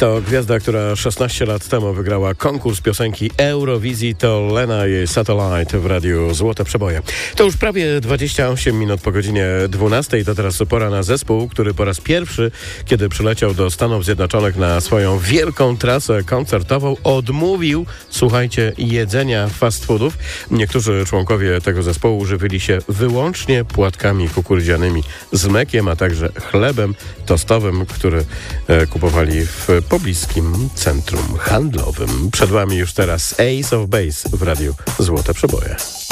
To gwiazda, która 16 lat temu wygrała konkurs piosenki Eurowizji, to Lena i Satellite w radiu Złote Przeboje. To już prawie 28 minut po godzinie 12. To teraz pora na zespół, który po raz pierwszy, kiedy przyleciał do Stanów Zjednoczonych na swoją wielką trasę koncertową, odmówił, słuchajcie, jedzenia fast foodów. Niektórzy członkowie tego zespołu żywili się wyłącznie płatkami kukurydzianymi z mlekiem, a także chlebem tostowym, który kupowali w pobliskim centrum handlowym. Przed wami już teraz Ace of Base w radiu Złote Przeboje.